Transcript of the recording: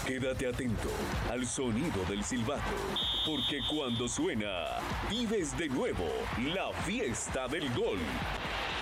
Quédate atento al sonido del silbato, porque cuando suena, vives de nuevo la fiesta del gol.